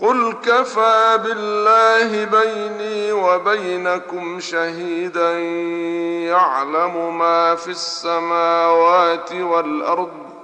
قل كفى بالله بيني وبينكم شهيدا يعلم ما في السماوات والأرض